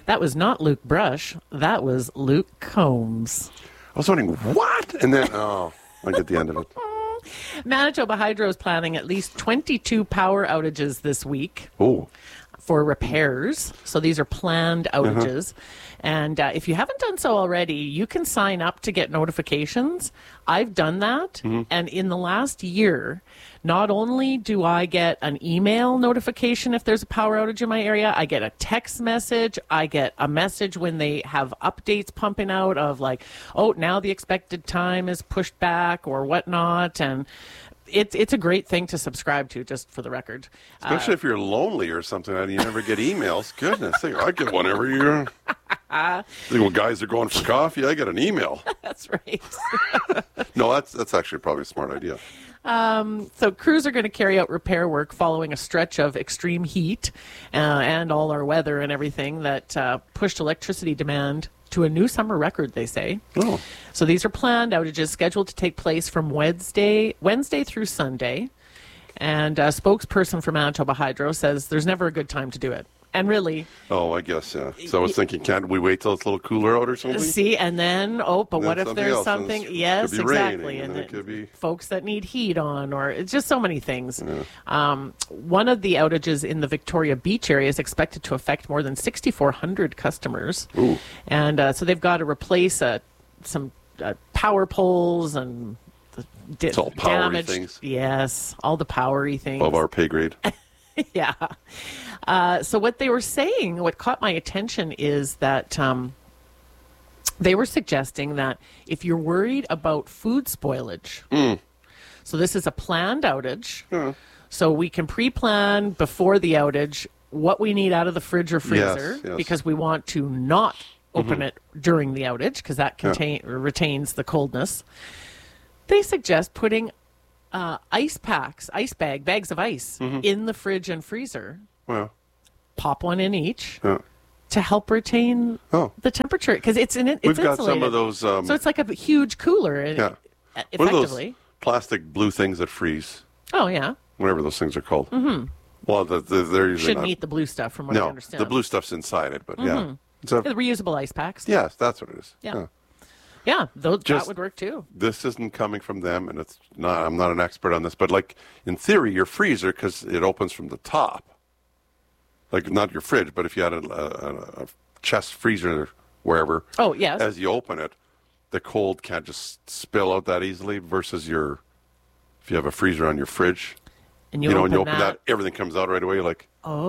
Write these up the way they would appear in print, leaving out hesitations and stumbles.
That was not Luke Brush. That was Luke Combs. I was wondering, what? And then, I get the end of it. Manitoba Hydro is planning at least 22 power outages this week. Oh. For repairs. So these are planned outages. And if you haven't done so already, you can sign up to get notifications. I've done that. And in the last year, not only do I get an email notification if there's a power outage in my area, I get a text message. I get a message when they have updates pumping out of like, oh, now the expected time is pushed back or whatnot. And it's a great thing to subscribe to, just for the record. Especially if you're lonely or something and you never get emails. Goodness, I get one every year. When guys are going for coffee, I get an email. That's right. No, that's actually probably a smart idea. So crews are going to carry out repair work following a stretch of extreme heat and all our weather and everything that pushed electricity demand to a new summer record, they say. Oh. So these are planned outages scheduled to take place from Wednesday through Sunday. And a spokesperson for Manitoba Hydro says there's never a good time to do it. And really... Oh, I guess, yeah. So I was thinking, can't we wait till it's a little cooler out or something? See, and then, but what if there's something... Yes, could be exactly. Raining, and it could be... folks that need heat on, or it's just so many things. Yeah. One of the outages in the Victoria Beach area is expected to affect more than 6,400 customers. Ooh. And so they've got to replace some power poles and... It's all powery things. Yes, all the powery things. Above our pay grade. Yeah. So what they were saying, what caught my attention is that they were suggesting that if you're worried about food spoilage, so this is a planned outage, so we can pre-plan before the outage what we need out of the fridge or freezer, yes. because we want to not open it during the outage, because that retains the coldness. They suggest putting bags of ice in the fridge and freezer. Well, pop one in each to help retain the temperature, because it's We've insulated. got some of those. So it's like a huge cooler. Effectively. What are those plastic blue things that freeze? Oh yeah. Whatever those things are called. Well, they're usually shouldn't eat the blue stuff, from what I understand. The blue stuff's inside it, but yeah. The reusable ice packs. Yes, that's what it is. Yeah, that would work too. This isn't coming from them, and it's not. I'm not an expert on this, but like in theory, your freezer, because it opens from the top, like not your fridge, but if you had a chest freezer wherever, yes, as you open it, the cold can't just spill out that easily. Versus if you have a freezer on your fridge, and you open that, everything comes out right away. Like,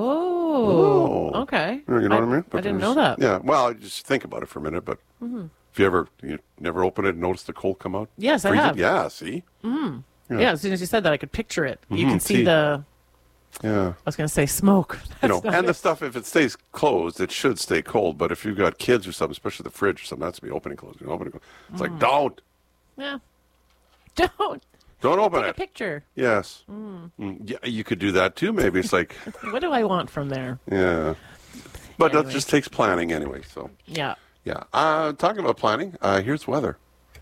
okay, you know what I mean? I didn't know that. Yeah, well, just think about it for a minute, but. Have you never opened it and noticed the cold come out? Yes, I have. Yeah, see? Yeah, as soon as you said that, I could picture it. You can see the... Yeah. I was going to say smoke. The stuff, if it stays closed, it should stay cold. But if you've got kids or something, especially the fridge or something, that's to be opening, closing, opening, closing. It's like, don't. Yeah. Don't open Take it. A picture. Yes. Yeah, you could do that too, maybe. It's like... What do I want from there? Yeah. But that just takes planning anyway, so... Yeah. Yeah. Talking about planning, here's weather.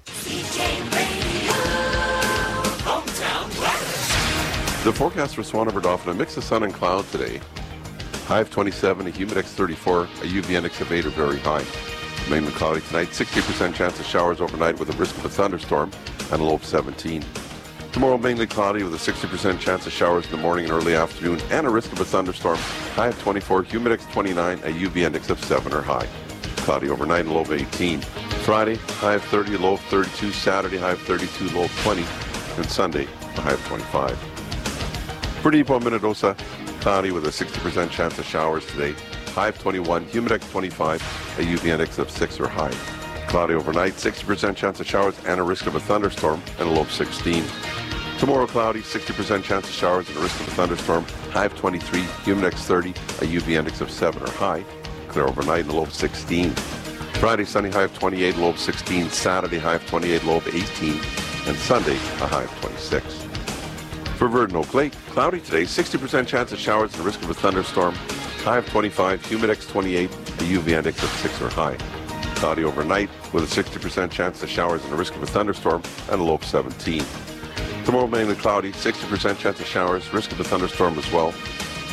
The forecast for Swan River Dauphin, a mix of sun and cloud today. High of 27, a humidex 34, a UV index of 8 or very high. Mainly cloudy tonight, 60% chance of showers overnight with a risk of a thunderstorm and a low of 17. Tomorrow, mainly cloudy with a 60% chance of showers in the morning and early afternoon and a risk of a thunderstorm. High of 24, humidex 29, a UV index of 7 or high. Cloudy overnight and low of 18. Friday, high of 30, low of 32. Saturday, high of 32, low of 20. And Sunday, a high of 25. For Depot, Minnedosa, cloudy with a 60% chance of showers today. High of 21, humidex 25, a UV index of 6 or high. Cloudy overnight, 60% chance of showers and a risk of a thunderstorm and a low of 16. Tomorrow, cloudy, 60% chance of showers and a risk of a thunderstorm. High of 23, humidex 30, a UV index of 7 or high. Clear overnight and a low of 16. Friday, sunny, high of 28, low of 16. Saturday, high of 28, low of 18. And Sunday, a high of 26. For Verdun Oak Lake, cloudy today, 60% chance of showers and risk of a thunderstorm. High of 25, humidex 28, a UV index of 6 or high. Cloudy overnight with a 60% chance of showers and a risk of a thunderstorm and a low of 17. Tomorrow, mainly cloudy, 60% chance of showers, risk of a thunderstorm as well.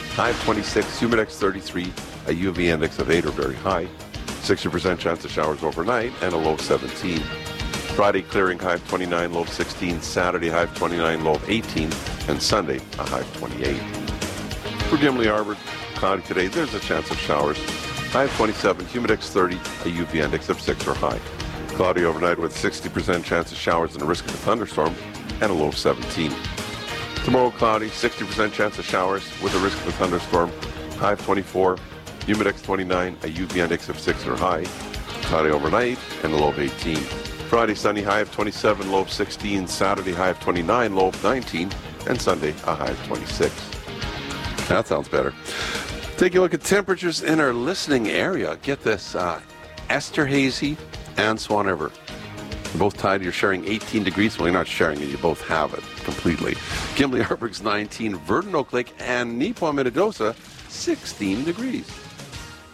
high of 26, Humidex 33, a UV index of 8 or very high. 60% chance of showers overnight and a low of 17. Friday clearing, high of 29, low of 16. Saturday, high of 29, low of 18. And Sunday, a high of 28. For Gimli Arbor, cloudy today, there's a chance of showers. High of 27, Humidex 30, a UV index of 6 or high. Cloudy overnight with 60% chance of showers and a risk of a thunderstorm and a low of 17. Tomorrow, cloudy, 60% chance of showers with a risk of a thunderstorm. High of 24, Humidex 29, a UV index of 6 or high. Cloudy overnight and a low of 18. Friday, sunny, high of 27, low of 16. Saturday, high of 29, low of 19. And Sunday, a high of 26. That sounds better. Take a look at temperatures in our listening area. Get this, Esterhazy and Swan River. You're both tied. You're sharing 18 degrees. Well, you're not sharing it. You both have it completely. Gimli Arborg's 19, Verdon Oak Lake and Neepawa Minnedosa, 16 degrees.